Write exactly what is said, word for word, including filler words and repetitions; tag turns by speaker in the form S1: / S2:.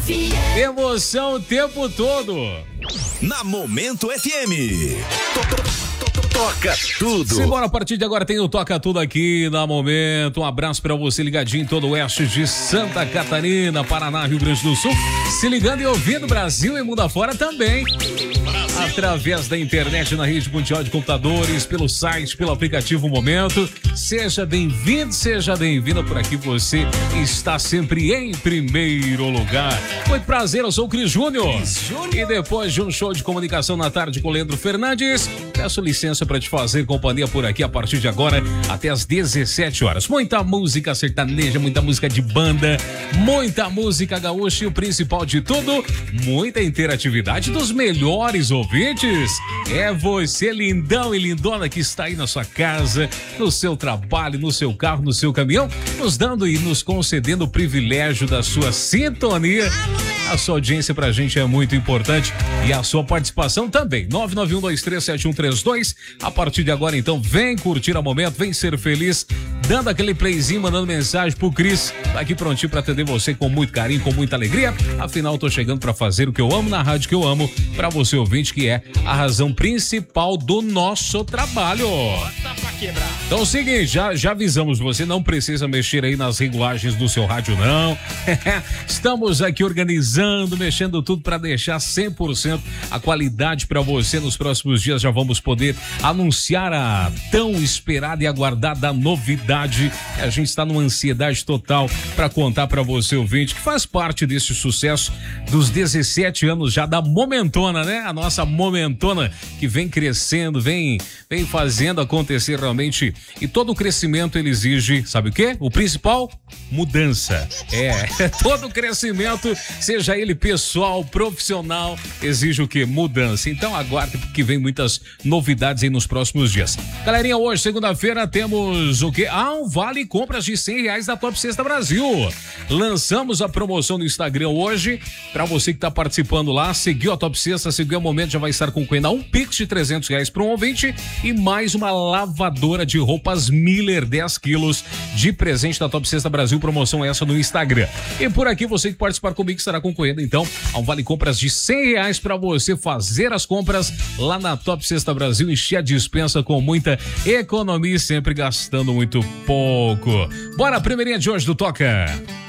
S1: F M.
S2: Emoção o tempo todo.
S3: Na Momento F M. Toca tudo.
S2: Simbora, a partir de agora tem o Toca Tudo aqui na Momento. Um abraço pra você ligadinho em todo o oeste de Santa Catarina, Paraná, Rio Grande do Sul. Se ligando e ouvindo Brasil e mundo afora também. Através da internet, na rede mundial de computadores, pelo site, pelo aplicativo Momento. Seja bem-vindo, seja bem-vinda por aqui. Você está sempre em primeiro lugar. Muito prazer, eu sou o Cris Júnior. E depois de um show de comunicação na tarde com o Leandro Fernandes, peço licença para te fazer companhia por aqui a partir de agora até as dezessete horas. Muita música sertaneja, muita música de banda, muita música gaúcha e o principal de tudo, muita interatividade dos melhores ouvintes. É você, lindão e lindona, que está aí na sua casa, no seu trabalho, no seu carro, no seu caminhão, nos dando e nos concedendo o privilégio da sua sintonia. A sua audiência pra gente é muito importante e a sua participação também. nove nove um dois três sete um três dois. A partir de agora, então, vem curtir a Momento, vem ser feliz, dando aquele playzinho, mandando mensagem pro Cris. Tá aqui prontinho pra atender você com muito carinho, com muita alegria. Afinal, tô chegando pra fazer o que eu amo na rádio que eu amo, pra você ouvinte, que é a razão principal do nosso trabalho.
S4: Bota pra quebrar.
S2: Então é o seguinte, já, já avisamos, você não precisa mexer aí nas regulagens do seu rádio, não. Estamos aqui organizando, mexendo tudo para deixar cem por cento a qualidade para você. Nos próximos dias já vamos poder anunciar a tão esperada e aguardada novidade. A gente está numa ansiedade total para contar para você, ouvinte, que faz parte desse sucesso dos dezessete anos já da Momentona, né? A nossa Momentona que vem crescendo, vem, vem fazendo acontecer realmente. E todo o crescimento ele exige, sabe o quê? O principal, mudança. É, todo crescimento, seja ele pessoal, profissional, exige o quê? Mudança. Então aguarde que vem muitas novidades aí nos próximos dias. Galerinha, hoje, segunda-feira, temos o quê? Ah, um vale compras de cem reais da Top Sexta Brasil. Lançamos a promoção no Instagram hoje, pra você que tá participando lá, seguiu a Top Sexta, seguiu o Momento, já vai estar concorrendo a um Pix de trezentos reais para um ouvinte e mais uma lavadora de roupas Miller, dez quilos de presente da Top Sexta Brasil, promoção essa no Instagram. E por aqui, você que participar comigo estará concorrendo então a um vale compras de cem reais para você fazer as compras lá na Top Sexta Brasil, encher a dispensa com muita economia e sempre gastando muito pouco. Bora, primeirinha de hoje do Toca.